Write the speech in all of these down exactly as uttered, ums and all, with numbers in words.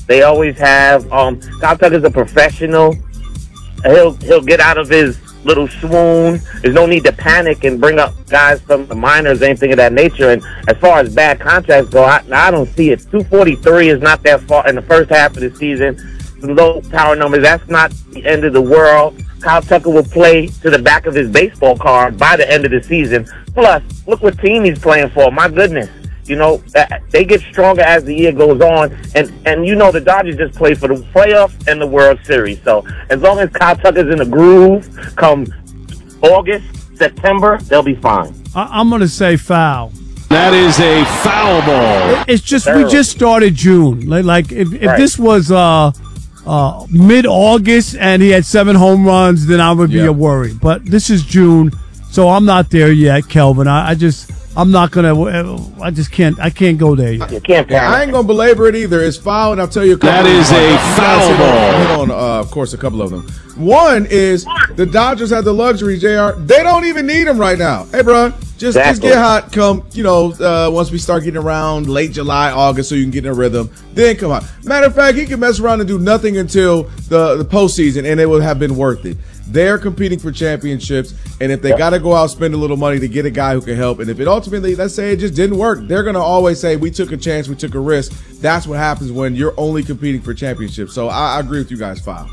They always have. Um, Kyle Tucker's a professional. He'll he'll get out of his little swoon. There's no need to panic and bring up guys from the minors, anything of that nature. And as far as bad contracts go, I, I don't see it. two forty-three is not that far in the first half of the season. Some low power numbers. That's not the end of the world. Kyle Tucker will play to the back of his baseball card by the end of the season. Plus, look what team he's playing for. My goodness. You know, they get stronger as the year goes on. And, and you know, the Dodgers just played for the playoffs and the World Series. So as long as Kyle Tucker's in the groove come August, September, they'll be fine. I- I'm going to say foul. That is a foul ball. It's just, Terrible. we just started June. Like, like if, if Right. this was uh, uh, mid-August and he had seven home runs, then I would be Yeah. a worry. But this is June, so I'm not there yet, Kelvin. I, I just... I'm not gonna. I just can't. I can't go there yet. You can't Yeah, I ain't gonna belabor it either. It's foul, and I'll tell you a couple. That of is them. a You guys foul hit on- ball. Hit on, uh, of course, a couple of them. One is the Dodgers have the luxury, J R. They don't even need him right now. Hey, bro, just just Exactly. get hot. Come, you know, uh, once we start getting around late July, August, so you can get in a rhythm. Then come on. Matter of fact, he can mess around and do nothing until the the postseason, and it would have been worth it. They're competing for championships, and if they got to go out spend a little money to get a guy who can help, and if it ultimately, let's say it just didn't work, they're going to always say, we took a chance, we took a risk. That's what happens when you're only competing for championships. So I, I agree with you guys, foul.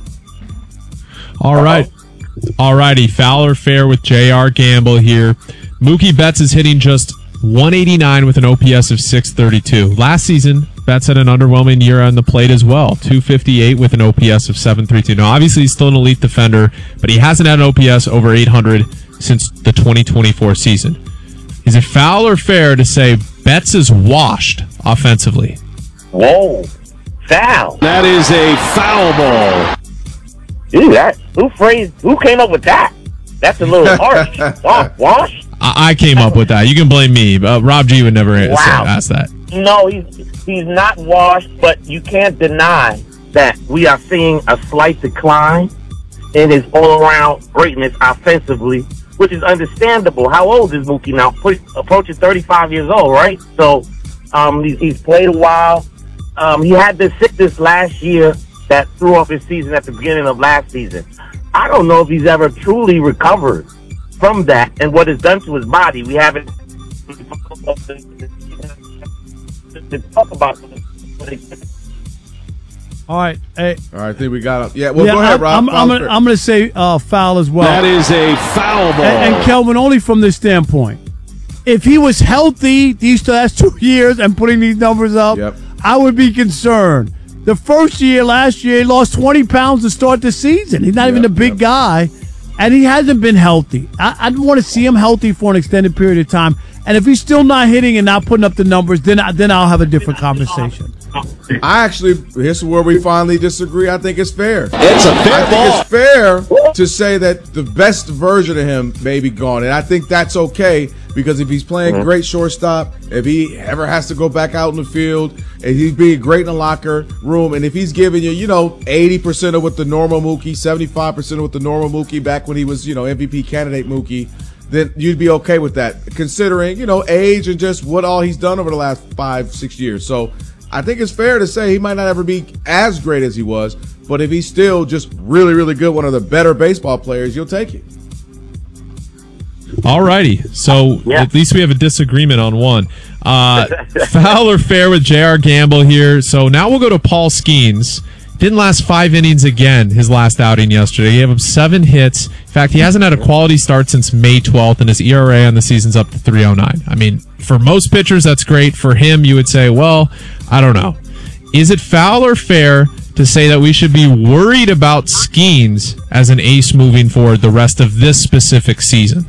All right. All righty. Foul or fair with J R. Gamble here. Mookie Betts is hitting just one eighty-nine with an O P S of six thirty-two. Last season, Betts had an underwhelming year on the plate as well. two fifty-eight with an O P S of seven thirty-two. Now, obviously, he's still an elite defender, but he hasn't had an O P S over eight hundred since the twenty twenty-four season. Is it foul or fair to say Betts is washed offensively? Whoa. Foul. That is a foul ball. Dude, that, who phrased, who came up with that? That's a little harsh. Wash? Wash? I, I came up with that. You can blame me. Uh, Rob G would never a- Wow. ask that. No, he's, he's not washed, but you can't deny that we are seeing a slight decline in his all-around greatness offensively, which is understandable. How old is Mookie now? Push, approaching thirty-five years old, right? So um, he's, he's played a while. Um, he had this sickness last year that threw off his season at the beginning of last season. I don't know if he's ever truly recovered from that and what it's done to his body. We haven't to talk about it. All right. Hey. All right, I think we got it. Yeah, well, yeah, go ahead, I'm, Rob. I'm, Foul I'm, or gonna, fair? I'm gonna say uh, foul as well. That is a foul ball. And, and Kelvin, only from this standpoint, if he was healthy these last two years and putting these numbers up, Yep. I would be concerned. The first year, last year, he lost twenty pounds to start the season. He's not even Yep, a big yep. guy, and he hasn't been healthy. I, I want to see him healthy for an extended period of time. And if he's still not hitting and not putting up the numbers, then I, then I'll have a different conversation. I actually, here's where we finally disagree. I think it's fair. It's a I fair think ball. it's fair to say that the best version of him may be gone. And I think that's okay because if he's playing great shortstop, if he ever has to go back out in the field, and he's being great in the locker room, and if he's giving you, you know, eighty percent of what the normal Mookie, seventy-five percent of what the normal Mookie back when he was, you know, M V P candidate Mookie, then you'd be okay with that, considering, you know, age and just what all he's done over the last five, six years. So I think it's fair to say he might not ever be as great as he was, but if he's still just really, really good, one of the better baseball players, you'll take it. All righty. So Yeah. at least we have a disagreement on one. Uh, foul or fair with J R. Gamble here. So now we'll go to Paul Skeens. Didn't last five innings again his last outing yesterday. He gave him seven hits. In fact, he hasn't had a quality start since May twelfth, and his E R A on the season's up to three oh nine. I mean, for most pitchers, that's great. For him, you would say, well, I don't know. Is it foul or fair to say that we should be worried about Skeens as an ace moving forward the rest of this specific season?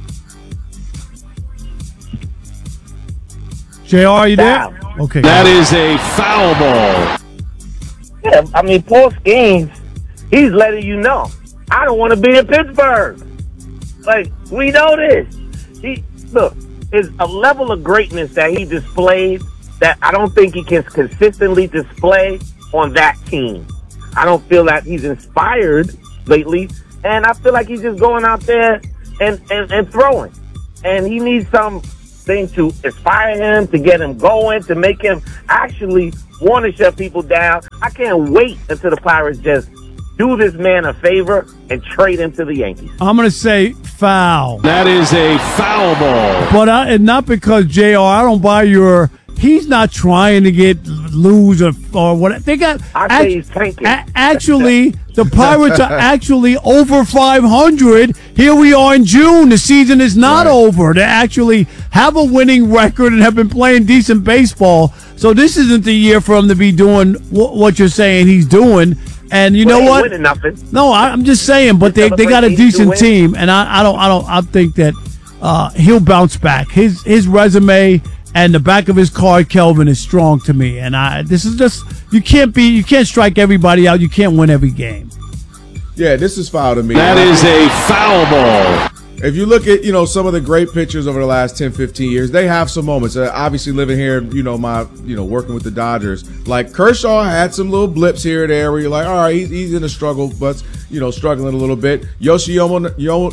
J R, you there? Foul. Okay. That is a foul ball. Yeah, I mean, Paul Skeens, he's letting you know, I don't want to be in Pittsburgh. Like, we know this. He look, it's a level of greatness that he displayed that I don't think he can consistently display on that team. I don't feel that he's inspired lately, and I feel like he's just going out there and, and, and throwing. And he needs something to inspire him, to get him going, to make him actually want to shut people down. I I can't wait until the Pirates just do this man a favor and trade him to the Yankees. I'm going to say foul. That is a foul ball. But I, and not because J R, I don't buy your. He's not trying to get lose or or what they got. I act- say he's tanking. a- actually, the Pirates are actually over five hundred. Here we are in June. The season is not Right. over. They actually have a winning record and have been playing decent baseball. So this isn't the year for him to be doing wh- what you're saying he's doing. And you Well, know they ain't what? winning nothing. No, I, I'm just saying, but they, they got a Celebrate eighty-two decent wins. team, and I, I don't I don't I think that uh, he'll bounce back. His his resume and the back of his card, Kelvin, is strong to me. And I this is just you can't be you can't strike everybody out. You can't win every game. Yeah, this is foul to me. That is a foul ball. If you look at, you know, some of the great pitchers over the last ten, fifteen years, they have some moments. Uh, obviously, living here, you know, my, you know, working with the Dodgers, like Kershaw had some little blips here or there where you're like, all right, he's, he's in a struggle, but, you know, struggling a little bit. Yoshinobu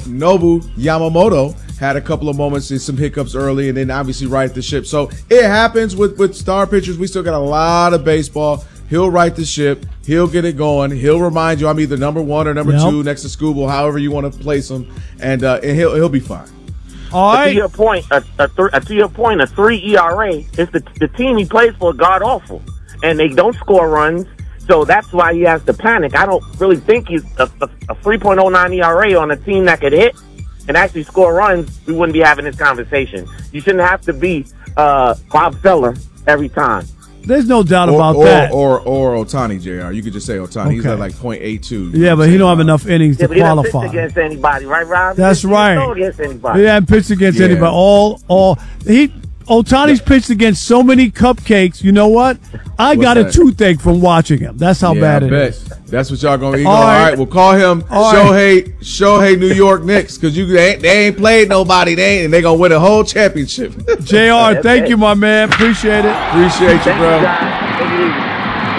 Yamamoto had a couple of moments and some hiccups early and then obviously right the ship. So it happens with, with star pitchers. We still got a lot of baseball. He'll right the ship. He'll get it going. He'll remind you I'm either number one or number Yep. two next to Scooble, however you want to place him, and uh, and he'll he'll be fine. All But to right. your point, a, a th- uh, to your point, a three E R A is the the team he plays for god awful, and they don't score runs, so that's why he has to panic. I don't really think he's a, a, a three point oh nine E R A on a team that could hit and actually score runs. We wouldn't be having this conversation. You shouldn't have to be uh, Bob Feller every time. There's no doubt Or, about or, that. or or Otani, J R. You could just say Otani. He's Okay. at like point eight two. yeah, but he don't have enough innings Yeah, to but he doesn't pitch qualify. against anybody, right, Rob? That's He doesn't right. go against anybody. He hasn't pitched against Yeah. anybody. All, all he Otani's pitched against so many cupcakes. You know what? I What's got a that? toothache from watching him. That's how Yeah, bad I it bet. is. That's what y'all gonna. You All all right. right, we'll call him All Shohei Shohei New York Knicks because you they ain't, they ain't played nobody. They ain't, and they gonna win a whole championship. J R, Yeah, thank okay. you, my man. Appreciate it. Appreciate you, Thank bro. you, guys. Take it easy.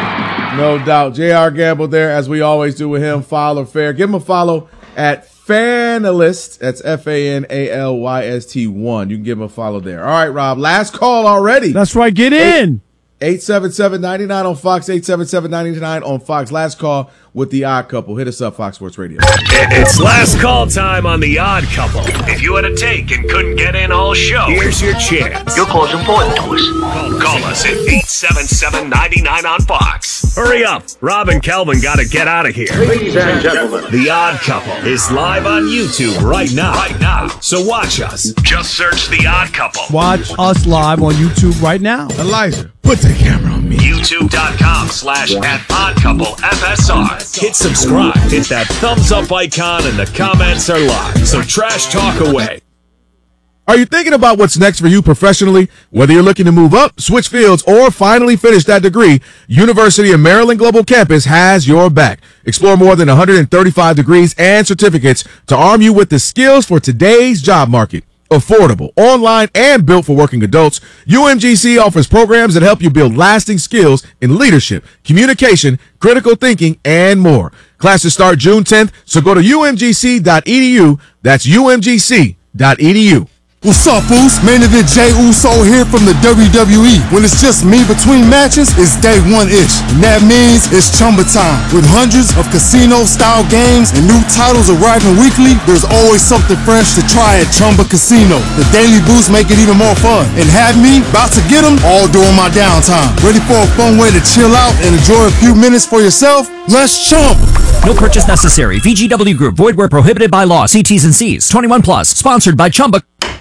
No doubt. J R Gamble there, as we always do with him. Foul or fair. Give him a follow at Fanalist. That's F A N A L Y S T one. You can give him a follow there. All right, Rob. Last call already. That's right. Get in. eight seven seven, nine nine on Fox. eight seven seven, nine nine on Fox. Last call with the Odd Couple. Hit us up, Fox Sports Radio. It's last call time on The Odd Couple. If you had a take and couldn't get in all show, here's your chance. Your call's important to us. Call, call us at eight seven seven, nine nine on Fox. Hurry up. Rob and Kelvin got to get out of here. Ladies and gentlemen, The Odd Couple is live on YouTube right now. Right now. So watch us. Just search The Odd Couple. Watch us live on YouTube right now. Elijah, put the camera on me. YouTube.com slash at Odd Couple F S R. Hit subscribe. Hit that thumbs up icon and the comments are live. So trash talk away. Are you thinking about what's next for you professionally? Whether you're looking to move up, switch fields, or finally finish that degree, University of Maryland Global Campus has your back. Explore more than one hundred thirty-five degrees and certificates to arm you with the skills for today's job market. Affordable, online, and built for working adults, U M G C offers programs that help you build lasting skills in leadership, communication, critical thinking, and more. Classes start June tenth, so go to U M G C dot E D U. That's U M G C dot E D U. What's up, Boost? Main event Jey Uso here from the W W E. When it's just me between matches, it's day one-ish. And that means it's Chumba time. With hundreds of casino-style games and new titles arriving weekly, there's always something fresh to try at Chumba Casino. The Daily Boost make it even more fun. And have me about to get them all during my downtime. Ready for a fun way to chill out and enjoy a few minutes for yourself? Let's chump! No purchase necessary. V G W Group. Void where prohibited by law. See T's and C's. twenty-one plus. Sponsored by Chumba.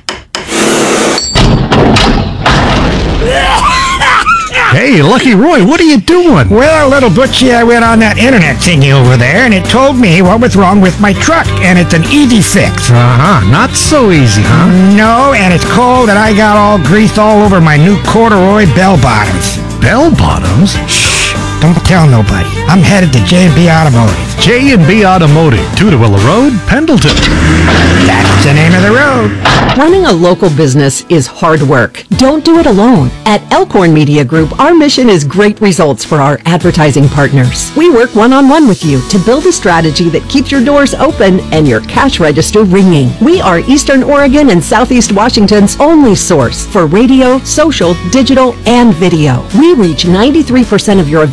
Hey, Lucky Roy, what are you doing? Well, little Butchie, I went on that internet thingy over there, and it told me what was wrong with my truck, and it's an easy fix. Uh-huh, not so easy, huh? No, and it's cold, and I got all grease all over my new corduroy bell bottoms. Bell bottoms? Shh, don't tell nobody. I'm headed to J and B Automotive. J and B Automotive, Tudorilla Road, Pendleton. That's the name of the road. Running a local business is hard work. Don't do it alone. At Elkhorn Media Group, our mission is great results for our advertising partners. We work one-on-one with you to build a strategy that keeps your doors open and your cash register ringing. We are Eastern Oregon and Southeast Washington's only source for radio, social, digital, and video. We reach ninety-three percent of your available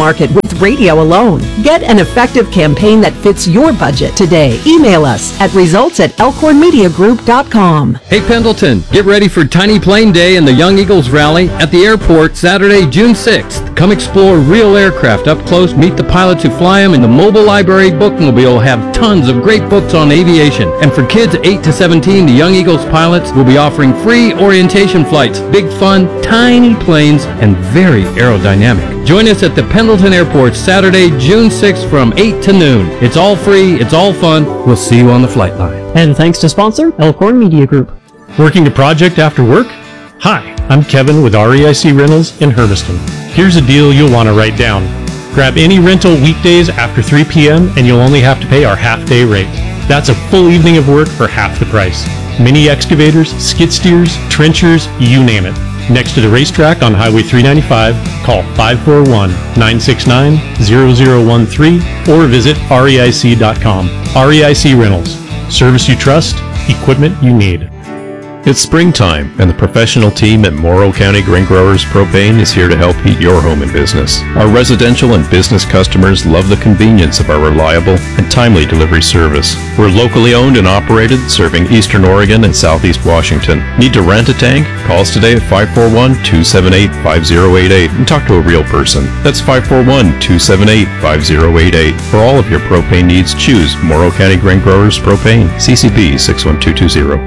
market with radio alone. Get an effective campaign that fits your budget today. Email us at results at elkhorn media group dot com. Hey Pendleton, get ready for Tiny Plane Day and the Young Eagles Rally at the airport Saturday, June sixth. Come explore real aircraft up close, meet the pilots who fly them, and the mobile library bookmobile will have tons of great books on aviation. And for kids eight to seventeen, the Young Eagles pilots will be offering free orientation flights, big fun, tiny planes, and very aerodynamic. Join us at the Pendleton Airport Saturday, June sixth from eight to noon. It's all free, it's all fun. We'll see you on the flight line. And thanks to sponsor Elkhorn Media Group. Working a project after work? Hi, I'm Kevin with R E I C Rentals in Hermiston. Here's a deal you'll want to write down. Grab any rental weekdays after three p.m. and you'll only have to pay our half-day rate. That's a full evening of work for half the price. Mini excavators, skid steers, trenchers, you name it. Next to the racetrack on Highway three ninety-five, call five four one, nine six nine, zero zero one three or visit R E I C dot com. R E I C Rentals. Service you trust, equipment you need. It's springtime, and the professional team at Morrow County Grain Growers Propane is here to help heat your home and business. Our residential and business customers love the convenience of our reliable and timely delivery service. We're locally owned and operated, serving Eastern Oregon and Southeast Washington. Need to rent a tank? Call us today at five four one, two seven eight, five zero eight eight and talk to a real person. That's five four one, two seven eight, five zero eight eight. For all of your propane needs, choose Morrow County Grain Growers Propane, C C B six one two two zero.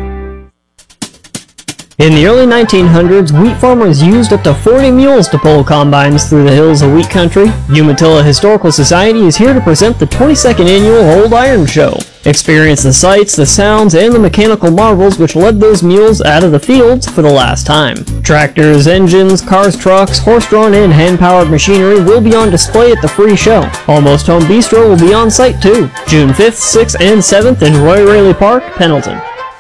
In the early nineteen hundreds, wheat farmers used up to forty mules to pull combines through the hills of wheat country. Umatilla Historical Society is here to present the twenty-second annual Old Iron Show. Experience the sights, the sounds, and the mechanical marvels which led those mules out of the fields for the last time. Tractors, engines, cars, trucks, horse-drawn and hand-powered machinery will be on display at the free show. Almost Home Bistro will be on site too. June fifth, sixth, and seventh in Roy Raley Park, Pendleton.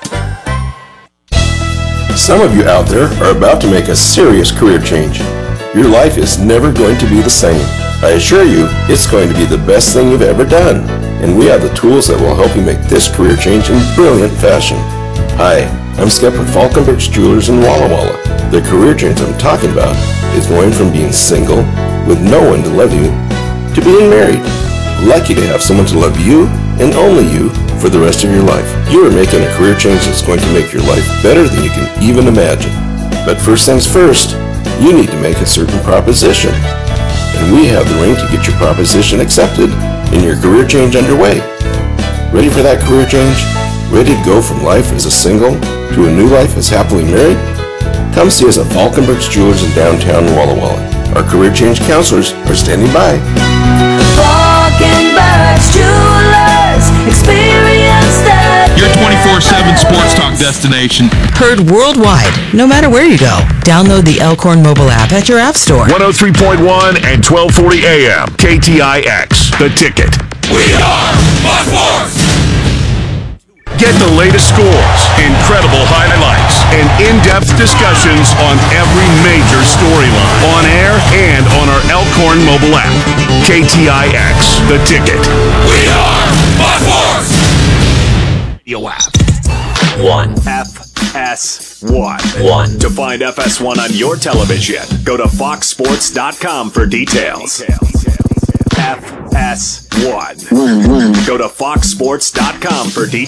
Some of you out there are about to make a serious career change. Your life is never going to be the same. I assure you, it's going to be the best thing you've ever done. And we have the tools that will help you make this career change in brilliant fashion. Hi, I'm Skep with Falkenbergs Jewelers in Walla Walla. The career change I'm talking about is going from being single, with no one to love you, to being married. Lucky to have someone to love you, and only you, for the rest of your life. You are making a career change that's going to make your life better than you can even imagine. But first things first, you need to make a certain proposition. And we have the ring to get your proposition accepted and your career change underway. Ready for that career change? Ready to go from life as a single to a new life as happily married? Come see us at Falkenbergs Jewelers in downtown Walla Walla. Our career change counselors are standing by. Falkenbergs Jewelers, experience that. Your twenty-four seven sports talk destination. Heard worldwide, no matter where you go. Download the Elkhorn mobile app at your app store. one oh three point one and twelve forty A M. K T I X, The Ticket. We are Fox Sports. Get the latest scores, incredible highlights, and in-depth discussions on every major storyline. On air and on our Elkhorn mobile app. K T I X, The Ticket. We are Fox Sports. Yo app. One. F S one. One. To find F S one on your television, go to fox sports dot com for details. F S one. Go to fox sports dot com for details.